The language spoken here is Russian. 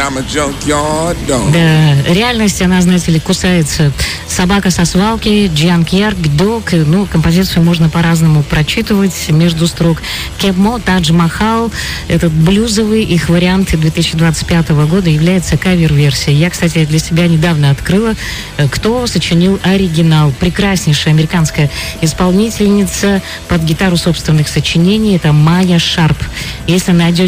Да, реальность, она, знаете ли, кусается. «Собака со свалки», «Джанкьярд», «Дог». Ну, композицию можно по-разному прочитывать между строк. «Кебмо», «Тадж Махал». Этот блюзовый их вариант 2025 года является кавер-версией. Я, кстати, для себя недавно открыла, кто сочинил оригинал. Прекраснейшая американская исполнительница под гитару собственных сочинений. Это Майя Шарп. Если найдете